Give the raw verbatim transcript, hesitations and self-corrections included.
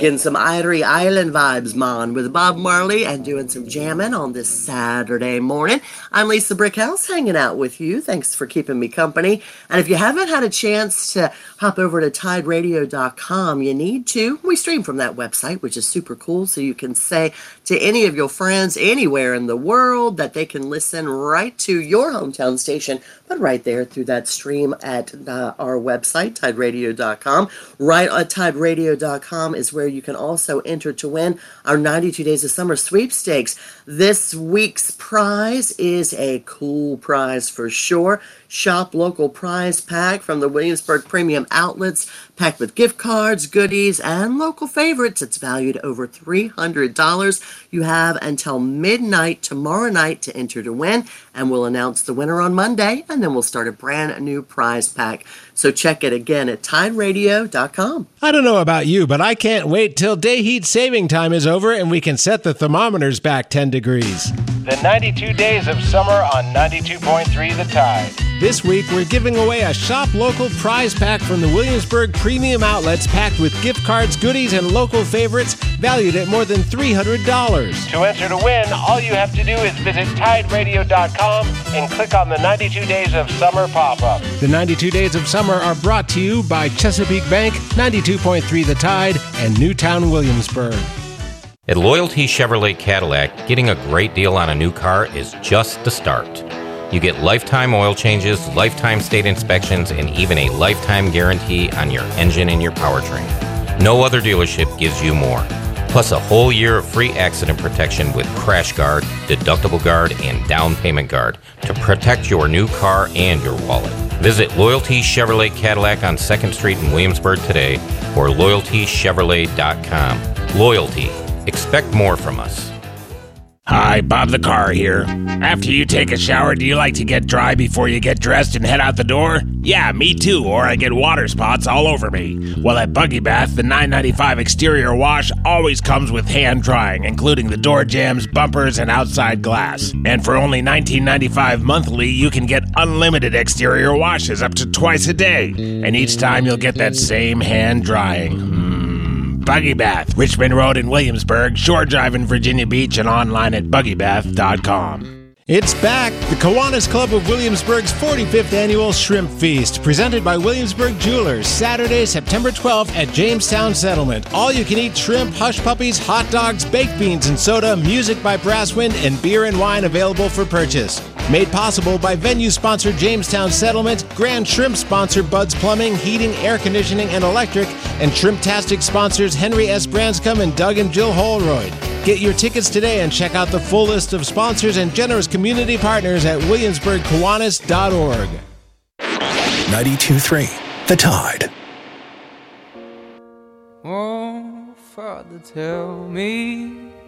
Getting some Ivory Island vibes, man, with Bob Marley and doing some jamming on this Saturday morning. I'm Lisa Brickhouse, hanging out with you. Thanks for keeping me company. And if you haven't had a chance to hop over to tide radio dot com, you need to. We stream from that website, which is super cool, so you can say to any of your friends anywhere in the world that they can listen right to your hometown station, but right there through that stream at uh, our website, tide radio dot com. Right at tide radio dot com is where you can also enter to win our ninety-two Days of Summer sweepstakes. This week's prize is a cool prize for sure. Shop local prize pack from the Williamsburg Premium Outlets, packed with gift cards, goodies, and local favorites. It's valued over three hundred dollars. You have until midnight tomorrow night to enter to win, and we'll announce the winner on Monday, and then we'll start a brand new prize pack. So check it again at tide radio dot com. I don't know about you, but I can't wait till day heat saving time is over and we can set the thermometers back ten degrees. The ninety-two Days of Summer on ninety-two point three The Tide. This week, we're giving away a Shop Local prize pack from the Williamsburg Premium Outlets, packed with gift cards, goodies, and local favorites, valued at more than three hundred dollars. To enter to win, all you have to do is visit tide radio dot com and click on the ninety-two Days of Summer pop-up. The ninety-two Days of Summer are brought to you by Chesapeake Bank, ninety-two point three The Tide, and Newtown Williamsburg. At Loyalty Chevrolet Cadillac, getting a great deal on a new car is just the start. You get lifetime oil changes, lifetime state inspections, and even a lifetime guarantee on your engine and your powertrain. No other dealership gives you more. Plus a whole year of free accident protection with Crash Guard, Deductible Guard, and Down Payment Guard to protect your new car and your wallet. Visit Loyalty Chevrolet Cadillac on second Street in Williamsburg today or loyalty chevrolet dot com. Loyalty. Expect more from us. Hi, Bob the Car here. After you take a shower, do you like to get dry before you get dressed and head out the door? Yeah, me too, or I get water spots all over me. Well, at Buggy Bath, the nine ninety-five exterior wash always comes with hand drying, including the door jambs, bumpers, and outside glass. And for only nineteen ninety-five monthly, you can get unlimited exterior washes up to twice a day. And each time you'll get that same hand drying. Mm. Buggy Bath, Richmond Road in Williamsburg, Shore Drive in Virginia Beach, and online at buggy bath dot com. It's back! The Kiwanis Club of Williamsburg's forty-fifth Annual Shrimp Feast, presented by Williamsburg Jewelers, Saturday, September twelfth at Jamestown Settlement. All-you-can-eat shrimp, hush puppies, hot dogs, baked beans and soda, music by Brasswind, and beer and wine available for purchase. Made possible by venue sponsor Jamestown Settlement, Grand Shrimp sponsor Bud's Plumbing, Heating, Air Conditioning, and Electric, and Shrimptastic sponsors Henry S. Branscombe and Doug and Jill Holroyd. Get your tickets today and check out the full list of sponsors and generous community partners at williamsburg kiwanis dot org. ninety-two point three The Tide. Oh, Father, tell me